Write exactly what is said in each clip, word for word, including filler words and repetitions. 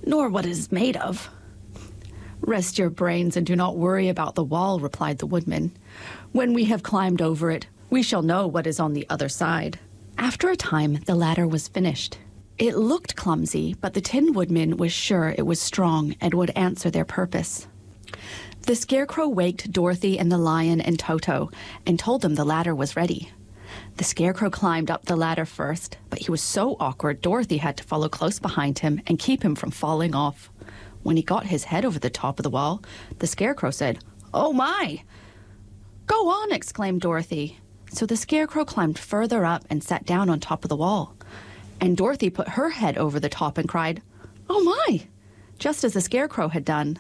nor what it is made of. Rest your brains and do not worry about the wall, replied the woodman. When we have climbed over it, we shall know what is on the other side. After a time, the ladder was finished. It looked clumsy, but the Tin Woodman was sure it was strong and would answer their purpose. The Scarecrow waked Dorothy and the Lion and Toto and told them the ladder was ready. The Scarecrow climbed up the ladder first, but he was so awkward Dorothy had to follow close behind him and keep him from falling off. When he got his head over the top of the wall, the Scarecrow said, "Oh my!" "Go on," exclaimed Dorothy. So the Scarecrow climbed further up and sat down on top of the wall. And Dorothy put her head over the top and cried, "Oh my!" just as the Scarecrow had done.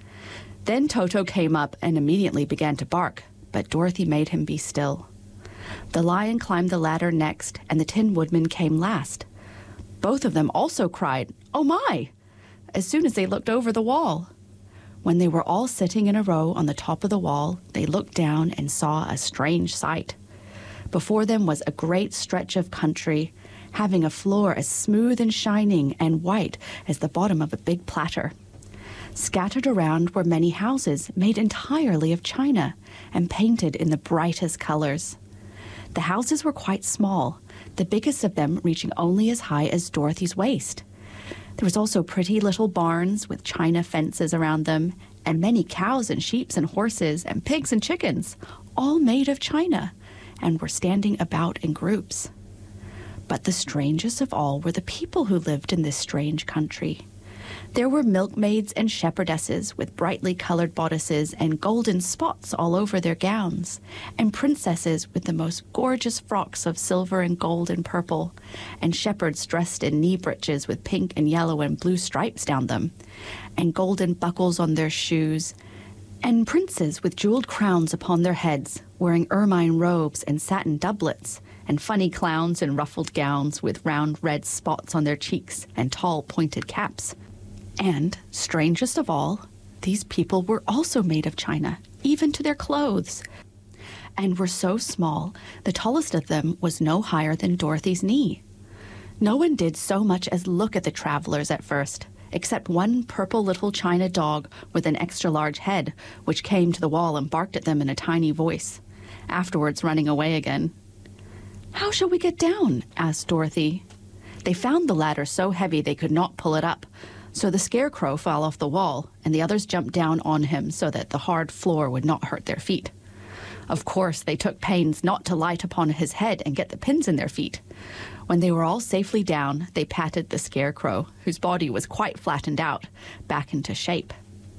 Then Toto came up and immediately began to bark, but Dorothy made him be still. The Lion climbed the ladder next, and the Tin Woodman came last. Both of them also cried, "Oh my!" as soon as they looked over the wall. When they were all sitting in a row on the top of the wall, they looked down and saw a strange sight. Before them was a great stretch of country, having a floor as smooth and shining and white as the bottom of a big platter. Scattered around were many houses made entirely of china and painted in the brightest colors. The houses were quite small, the biggest of them reaching only as high as Dorothy's waist. There was also pretty little barns with china fences around them, and many cows and sheep and horses and pigs and chickens, all made of china, and were standing about in groups. But the strangest of all were the people who lived in this strange country. There were milkmaids and shepherdesses with brightly colored bodices and golden spots all over their gowns, and princesses with the most gorgeous frocks of silver and gold and purple, and shepherds dressed in knee breeches with pink and yellow and blue stripes down them, and golden buckles on their shoes, and princes with jeweled crowns upon their heads, wearing ermine robes and satin doublets, and funny clowns in ruffled gowns with round red spots on their cheeks and tall pointed caps. And, strangest of all, these people were also made of china, even to their clothes, and were so small, the tallest of them was no higher than Dorothy's knee. No one did so much as look at the travelers at first, except one purple little china dog with an extra-large head, which came to the wall and barked at them in a tiny voice, afterwards running away again. "How shall we get down?" asked Dorothy. They found the ladder so heavy they could not pull it up, so the Scarecrow fell off the wall, and the others jumped down on him so that the hard floor would not hurt their feet. Of course, they took pains not to light upon his head and get the pins in their feet. When they were all safely down, they patted the Scarecrow, whose body was quite flattened out, back into shape.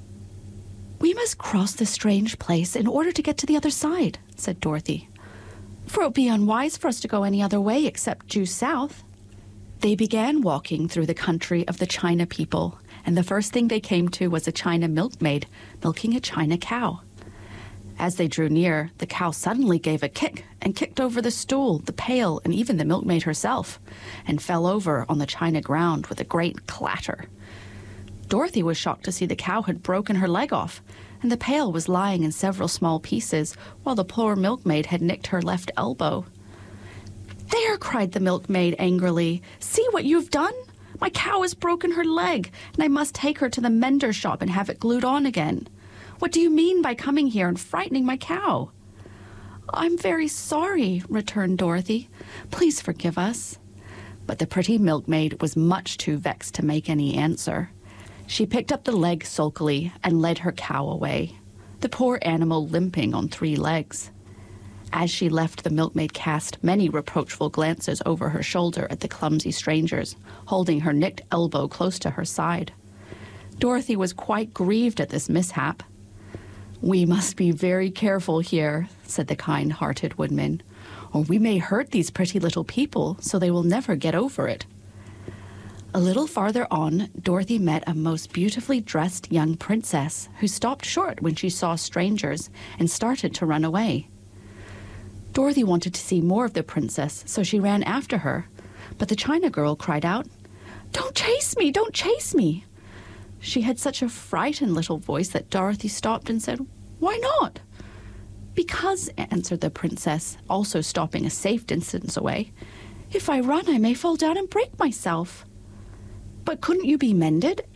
"We must cross this strange place in order to get to the other side," said Dorothy, "for it would be unwise for us to go any other way except due south." They began walking through the country of the China people, and the first thing they came to was a China milkmaid milking a China cow. As they drew near, the cow suddenly gave a kick and kicked over the stool, the pail, and even the milkmaid herself, and fell over on the China ground with a great clatter. Dorothy was shocked to see the cow had broken her leg off, and the pail was lying in several small pieces, while the poor milkmaid had nicked her left elbow. "There!" cried the milkmaid angrily. "See what you've done? My cow has broken her leg, and I must take her to the mender shop and have it glued on again. What do you mean by coming here and frightening my cow?" "I'm very sorry," returned Dorothy. "Please forgive us." But the pretty milkmaid was much too vexed to make any answer. She picked up the leg sulkily and led her cow away, the poor animal limping on three legs. As she left, the milkmaid cast many reproachful glances over her shoulder at the clumsy strangers, holding her nicked elbow close to her side. Dorothy was quite grieved at this mishap. "We must be very careful here," said the kind-hearted woodman, "or we may hurt these pretty little people so they will never get over it." A little farther on, Dorothy met a most beautifully dressed young princess who stopped short when she saw strangers and started to run away. Dorothy wanted to see more of the princess, so she ran after her, but the China girl cried out, "Don't chase me! Don't chase me!" She had such a frightened little voice that Dorothy stopped and said, "Why not?" "Because," answered the princess, also stopping a safe distance away, "if I run, I may fall down and break myself." "But couldn't you be mended?"